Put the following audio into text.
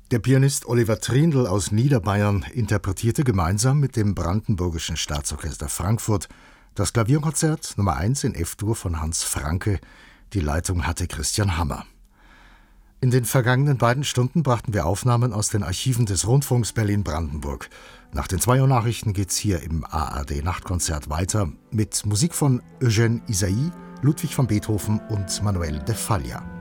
Der Pianist Oliver Trindl aus Niederbayern interpretierte gemeinsam mit dem Brandenburgischen Staatsorchester Frankfurt das Klavierkonzert Nummer 1 in F-Dur von Hans Francke. Die Leitung hatte Christian Hammer. In den vergangenen beiden Stunden brachten wir Aufnahmen aus den Archiven des Rundfunks Berlin-Brandenburg. Nach den 2 Uhr Nachrichten geht's hier im ARD-Nachtkonzert weiter mit Musik von Eugène Ysaÿe, Ludwig van Beethoven und Manuel de Falla.